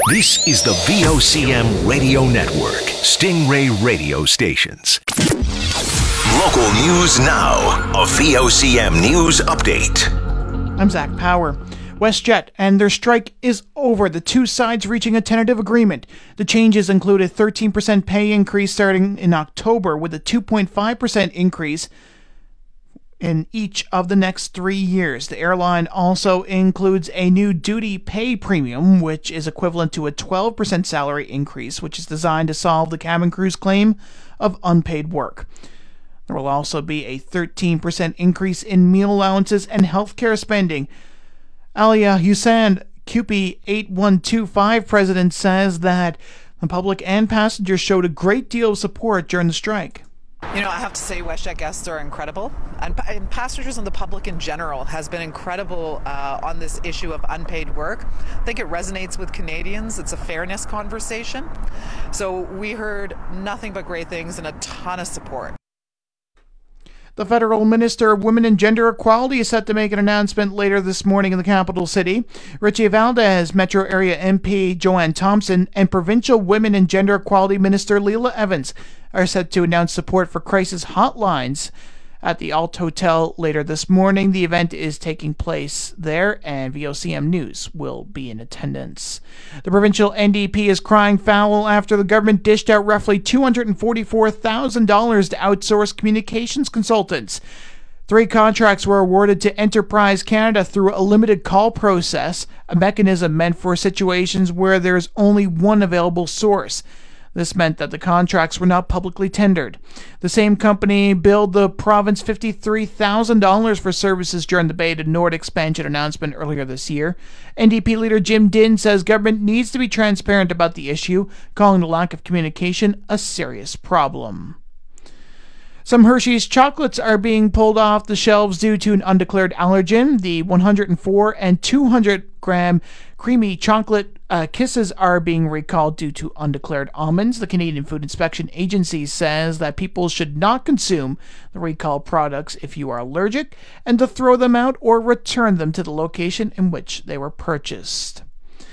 This is the VOCM Radio Network, Stingray radio stations. Local news now, a VOCM news update. I'm Zach Power. WestJet and their strike is over, the two sides reaching a tentative agreement. The changes include a 13% pay increase starting in October, with a 2.5% increase in each of the next 3 years. The airline also includes a new duty pay premium, which is equivalent to a 12% salary increase, which is designed to solve the cabin crew's claim of unpaid work. There will also be a 13% increase in meal allowances and healthcare spending. Alia Hussain, CUPE 8125 president, says that the public and passengers showed a great deal of support during the strike. I have to say WestJet guests are incredible, and passengers and the public in general has been incredible on this issue of unpaid work. I think it resonates with Canadians. It's a fairness conversation. So we heard nothing but great things and a ton of support. The Federal Minister of Women and Gender Equality is set to make an announcement later this morning in the capital city. Richie Valdez, Metro Area MP Joanne Thompson, and Provincial Women and Gender Equality Minister Leila Evans are set to announce support for crisis hotlines at the Alt Hotel later this morning. The event is taking place there, and VOCM News will be in attendance. The provincial NDP is crying foul after the government dished out roughly $244,000 to outsource communications consultants. 3 contracts were awarded to Enterprise Canada through a limited call process, a mechanism meant for situations where there is only one available source. This meant that the contracts were not publicly tendered. The same company billed the province $53,000 for services during the Bay to Nord expansion announcement earlier this year. NDP leader Jim Dinn says government needs to be transparent about the issue, calling the lack of communication a serious problem. Some Hershey's chocolates are being pulled off the shelves due to an undeclared allergen. The 104 and 200-gram creamy chocolate kisses are being recalled due to undeclared almonds. The Canadian Food Inspection Agency says that people should not consume the recalled products if you are allergic, and to throw them out or return them to the location in which they were purchased.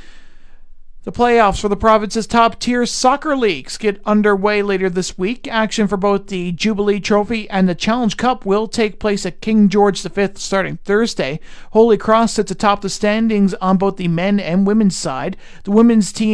The playoffs for the province's top-tier soccer leagues get underway later this week. Action for both the Jubilee Trophy and the Challenge Cup will take place at King George V starting Thursday. Holy Cross sits atop the standings on both the men and women's side. The women's team